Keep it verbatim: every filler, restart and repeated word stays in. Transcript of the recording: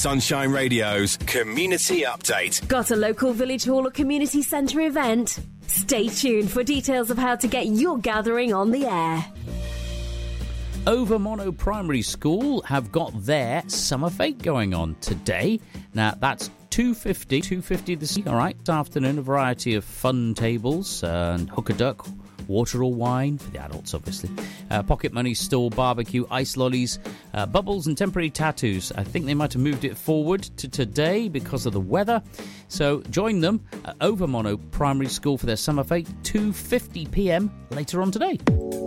Sunshine Radio's Community Update. Got a local village hall or community centre event? Stay tuned for details of how to get your gathering on the air. Overmonnow Primary School have got their summer fete going on today. Now, that's two fifty, two fifty this week, all right. This afternoon, a variety of fun tables uh, and hook a duck, water or wine, for the adults, obviously. Uh, pocket money stall, barbecue, ice lollies, uh, bubbles and temporary tattoos. I think they might have moved it forward to today because of the weather. So join them at Overmonnow Primary School for their summer fete, two fifty p m later on today.